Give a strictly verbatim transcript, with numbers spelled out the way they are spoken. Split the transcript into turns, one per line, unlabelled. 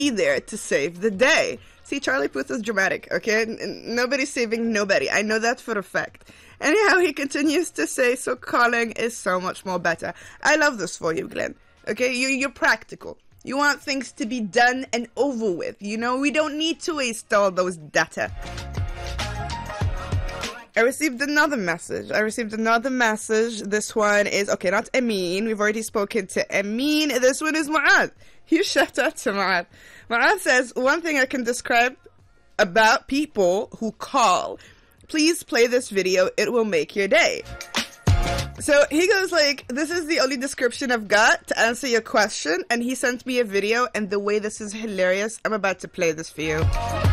there to save the day. See, Charlie Puth is dramatic, okay? Nobody's saving nobody. I know that for a fact. Anyhow, he continues to say, so calling is so much more better. I love this for you, Glenn. Okay, you, you're practical. You want things to be done and over with. You know, we don't need to waste all those data. I received another message. I received another message. This one is, okay, not Amin. We've already spoken to Amin. This one is Mu'ad. You shout out to Mu'ad. Mu'ad says, one thing I can describe about people who call. Please play this video. It will make your day. So he goes like, this is the only description I've got to answer your question. And he sent me a video. And the way this is hilarious, I'm about to play this for you.